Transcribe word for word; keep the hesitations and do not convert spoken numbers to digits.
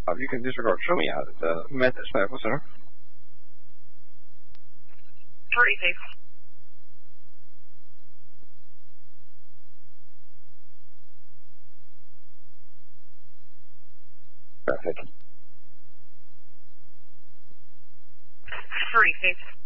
Uh, you can disregard. Show me how the method snap. What's that? Three people. Traffic. Three people.